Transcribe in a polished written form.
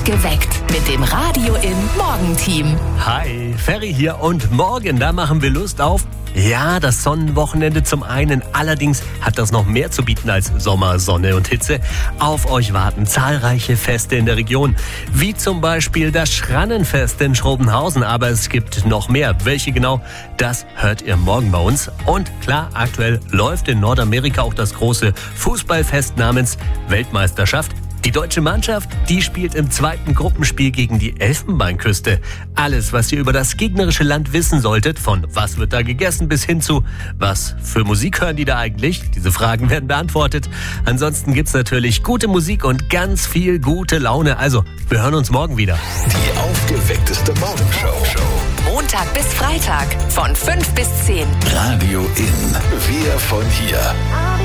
Geweckt mit dem Radio im Morgenteam. Hi, Ferry hier und morgen, da machen wir Lust auf, ja, das Sonnenwochenende zum einen. Allerdings hat das noch mehr zu bieten als Sommer, Sonne und Hitze. Auf euch warten zahlreiche Feste in der Region, wie zum Beispiel das Schrannenfest in Schrobenhausen. Aber es gibt noch mehr. Welche genau, das hört ihr morgen bei uns. Und klar, aktuell läuft in Nordamerika auch das große Fußballfest namens Weltmeisterschaft. Die deutsche Mannschaft, die spielt im zweiten Gruppenspiel gegen die Elfenbeinküste. Alles, was ihr über das gegnerische Land wissen solltet, von was wird da gegessen bis hin zu was für Musik hören die da eigentlich? Diese Fragen werden beantwortet. Ansonsten gibt's natürlich gute Musik und ganz viel gute Laune. Also, wir hören uns morgen wieder. Die aufgeweckteste Morgenshow. Montag bis Freitag von 5 bis 10. Radio in. Wir von hier.